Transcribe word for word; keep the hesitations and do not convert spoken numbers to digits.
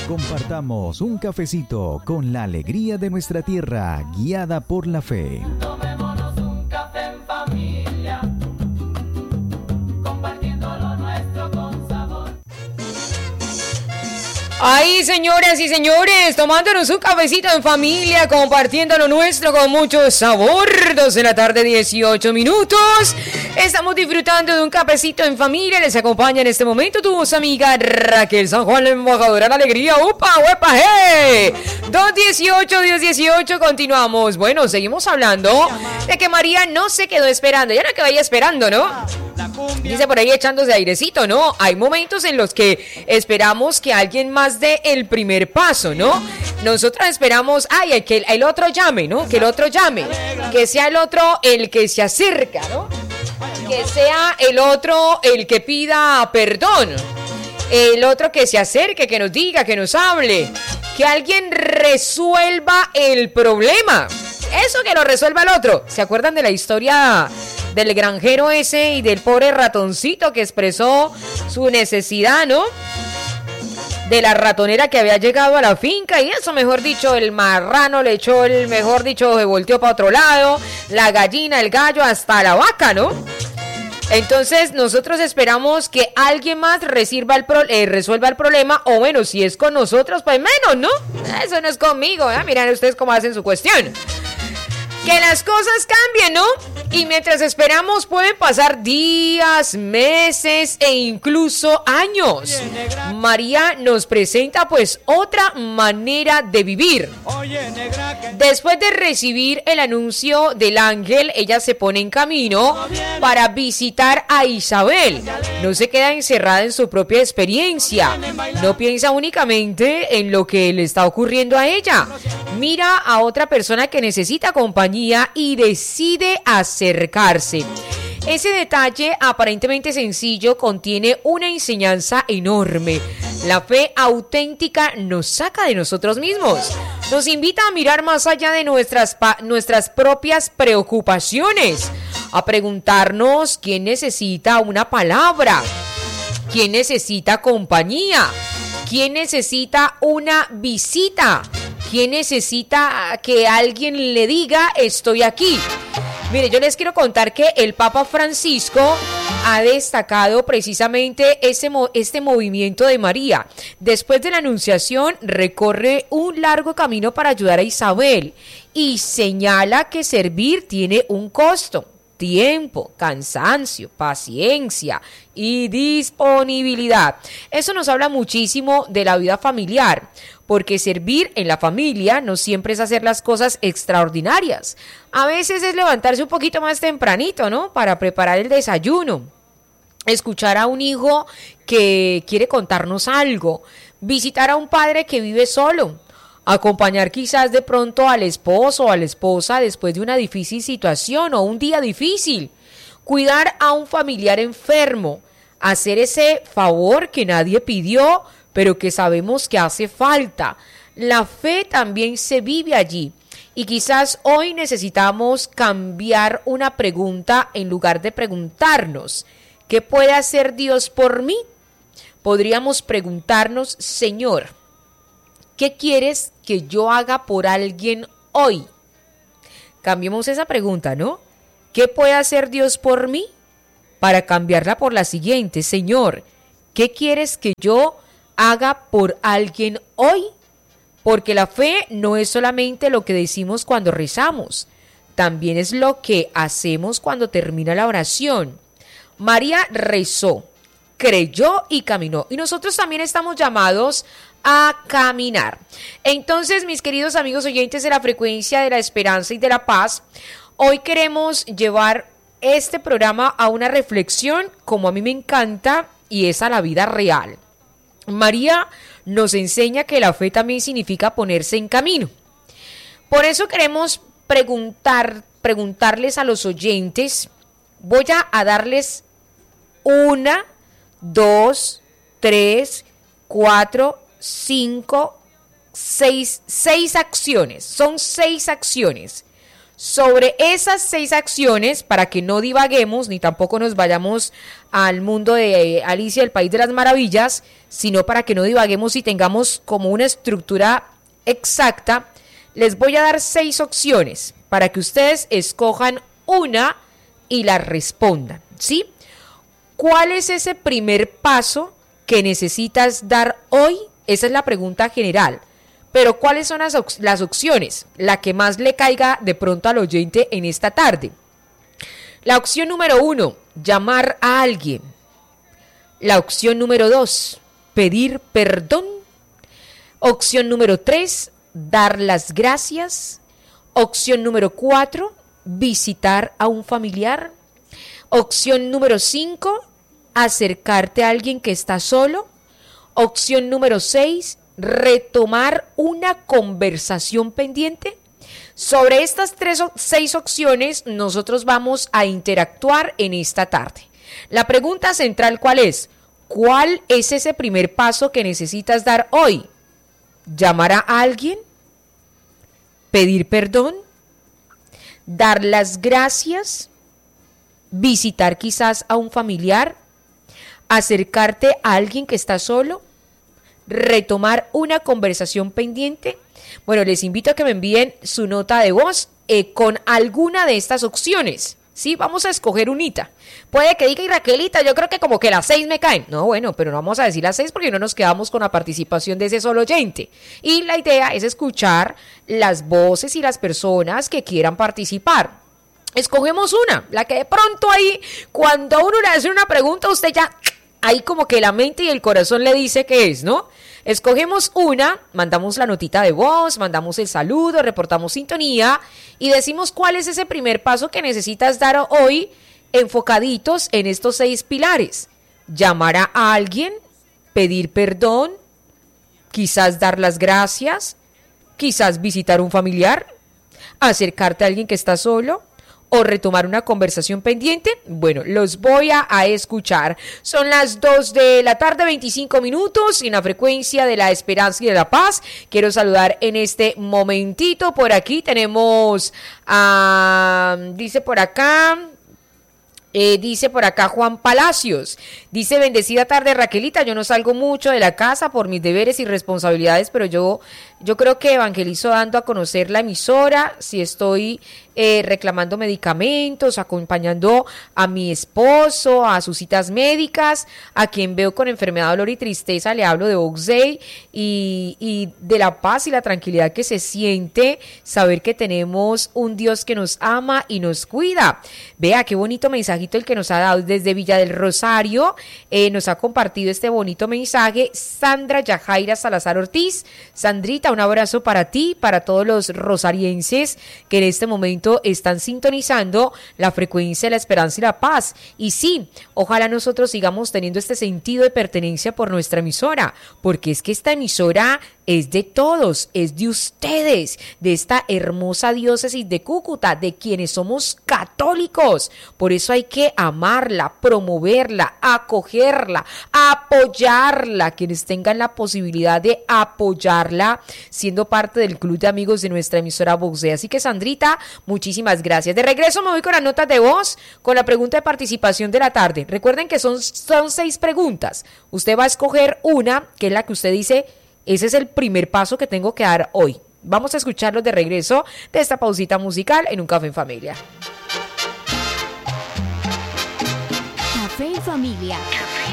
Compartamos un cafecito con la alegría de nuestra tierra, guiada por la fe. Tomémonos un café en familia, compartiendo lo nuestro con sabor. Ahí, señoras y señores, tomándonos un cafecito en familia, compartiendo lo nuestro con mucho sabor. Dos de la tarde, dieciocho minutos. Estamos disfrutando de un cafecito en familia. Les acompaña en este momento tu amiga Raquel San Juan, la embajadora de la alegría. ¡Upa, huepa, hey! dos dieciocho, diez dieciocho, continuamos. Bueno, seguimos hablando de que María no se quedó esperando. Ya no que vaya esperando, ¿no? Dice por ahí echándose airecito, ¿no? Hay momentos en los que esperamos que alguien más dé el primer paso, ¿no? Nosotros esperamos, ay, que el, el otro llame, ¿no? Que el otro llame. Que sea el otro el que se acerca, ¿no? Que sea el otro el que pida perdón. El otro que se acerque, que nos diga, que nos hable. Que alguien resuelva el problema. Eso que lo resuelva el otro. ¿Se acuerdan de la historia del granjero ese y del pobre ratoncito que expresó su necesidad, ¿no? De la ratonera que había llegado a la finca y eso, mejor dicho, el marrano le echó el, mejor dicho, se volteó para otro lado, la gallina, el gallo, hasta la vaca, ¿no? Entonces nosotros esperamos que alguien más resuelva el, pro, eh, resuelva el problema, o bueno, si es con nosotros, pues menos, ¿no? Eso no es conmigo, ¿eh? Miren ustedes cómo hacen su cuestión. Que las cosas cambien, ¿no? Y mientras esperamos pueden pasar días, meses e incluso años. María nos presenta pues otra manera de vivir. Después de recibir el anuncio del ángel, ella se pone en camino para visitar a Isabel. No se queda encerrada en su propia experiencia. No piensa únicamente en lo que le está ocurriendo a ella. Mira a otra persona que necesita compañía y decide acercarse. Ese detalle aparentemente sencillo contiene una enseñanza enorme. La fe auténtica nos saca de nosotros mismos. Nos invita a mirar más allá de nuestras, pa- nuestras propias preocupaciones. A preguntarnos quién necesita una palabra, quién necesita compañía, quién necesita una visita, quién necesita que alguien le diga estoy aquí. Mire, yo les quiero contar que el Papa Francisco ha destacado precisamente ese, este movimiento de María. Después de la Anunciación, recorre un largo camino para ayudar a Isabel y señala que servir tiene un costo. Tiempo, cansancio, paciencia y disponibilidad. Eso nos habla muchísimo de la vida familiar, porque servir en la familia no siempre es hacer las cosas extraordinarias. A veces es levantarse un poquito más tempranito, ¿no? Para preparar el desayuno, escuchar a un hijo que quiere contarnos algo, visitar a un padre que vive solo, acompañar quizás de pronto al esposo o a la esposa después de una difícil situación o un día difícil, cuidar a un familiar enfermo, hacer ese favor que nadie pidió, pero que sabemos que hace falta. La fe también se vive allí. Y quizás hoy necesitamos cambiar una pregunta en lugar de preguntarnos, ¿qué puede hacer Dios por mí? Podríamos preguntarnos, Señor, ¿qué quieres que yo haga por alguien hoy? Cambiemos esa pregunta, ¿no? ¿Qué puede hacer Dios por mí? Para cambiarla por la siguiente, Señor, ¿qué quieres que yo haga por alguien hoy? Porque la fe no es solamente lo que decimos cuando rezamos, también es lo que hacemos cuando termina la oración. María rezó, creyó y caminó. Y nosotros también estamos llamados a caminar. Entonces, mis queridos amigos oyentes de la frecuencia de la esperanza y de la paz, hoy queremos llevar este programa a una reflexión como a mí me encanta y es a la vida real. María nos enseña que la fe también significa ponerse en camino. Por eso queremos preguntar, preguntarles a los oyentes, voy a, a darles una, dos, tres, cuatro, cinco, seis, seis acciones. Son seis acciones. Sobre esas seis acciones, para que no divaguemos ni tampoco nos vayamos al mundo de Alicia, el País de las Maravillas, sino para que no divaguemos y tengamos como una estructura exacta, les voy a dar seis opciones para que ustedes escojan una y la respondan, ¿sí? ¿Cuál es ese primer paso que necesitas dar hoy? Esa es la pregunta general. Pero ¿cuáles son las, op- las opciones? La que más le caiga de pronto al oyente en esta tarde. La opción número uno, llamar a alguien. La opción número dos, pedir perdón. Opción número tres, dar las gracias. Opción número cuatro, visitar a un familiar. Opción número cinco, acercarte a alguien que está solo. Opción número seis, retomar una conversación pendiente. Sobre estas tres o seis opciones nosotros vamos a interactuar en esta tarde. La pregunta central, ¿cuál es? ¿Cuál es ese primer paso que necesitas dar hoy? ¿Llamar a alguien? ¿Pedir perdón? ¿Dar las gracias? ¿Visitar quizás a un familiar? ¿Acercarte a alguien que está solo? ¿Retomar una conversación pendiente? Bueno, les invito a que me envíen su nota de voz eh, con alguna de estas opciones. Sí, vamos a escoger unita. Puede que diga, y Raquelita, yo creo que como que las seis me caen. No, bueno, pero no vamos a decir las seis porque no nos quedamos con la participación de ese solo oyente. Y la idea es escuchar las voces y las personas que quieran participar. Escogemos una, la que de pronto ahí, cuando uno le hace una pregunta, usted ya, ahí como que la mente y el corazón le dice que es, ¿no? Escogemos una, mandamos la notita de voz, mandamos el saludo, reportamos sintonía y decimos cuál es ese primer paso que necesitas dar hoy enfocaditos en estos seis pilares. Llamar a alguien, pedir perdón, quizás dar las gracias, quizás visitar un familiar, acercarte a alguien que está solo, o retomar una conversación pendiente. Bueno, los voy a, a escuchar. Son las dos de la tarde, veinticinco minutos, en la frecuencia de la esperanza y de la paz. Quiero saludar en este momentito. Por aquí tenemos, a, dice por acá... Eh, dice por acá Juan Palacios, dice: bendecida tarde, Raquelita, yo no salgo mucho de la casa por mis deberes y responsabilidades, pero yo, yo creo que evangelizo dando a conocer la emisora, si estoy eh, reclamando medicamentos, acompañando a mi esposo, a sus citas médicas, a quien veo con enfermedad, dolor y tristeza, le hablo de Box Day y, y de la paz y la tranquilidad que se siente saber que tenemos un Dios que nos ama y nos cuida. Vea qué bonito mensaje el que nos ha dado desde Villa del Rosario, eh, nos ha compartido este bonito mensaje Sandra Yajaira Salazar Ortiz. Sandrita, un abrazo para ti, para todos los rosarienses que en este momento están sintonizando la frecuencia de la esperanza y la paz. Y sí, ojalá nosotros sigamos teniendo este sentido de pertenencia por nuestra emisora, porque es que esta emisora es de todos, es de ustedes, de esta hermosa diócesis de Cúcuta, de quienes somos católicos. Por eso hay que amarla, promoverla, acogerla, apoyarla, quienes tengan la posibilidad de apoyarla, siendo parte del club de amigos de nuestra emisora Box Day. Así que, Sandrita, muchísimas gracias. De regreso me voy con las notas de voz, con la pregunta de participación de la tarde. Recuerden que son, son seis preguntas. Usted va a escoger una, que es la que usted dice: ese es el primer paso que tengo que dar hoy. Vamos a escucharlos de regreso de esta pausita musical en Un Café en Familia. Café en Familia.